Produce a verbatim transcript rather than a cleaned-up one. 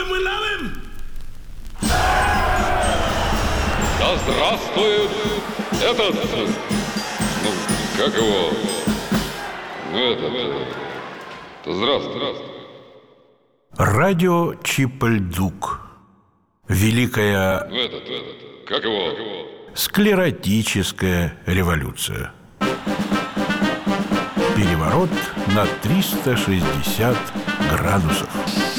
вылавим? Да здравствует этот, ну, как его, ну, этот, да здравствуй, здравствуй. Радио Чипольдук. Великая Ну, этот, этот, как его, как его? Склеротическая революция. Переворот на триста шестьдесят градусов.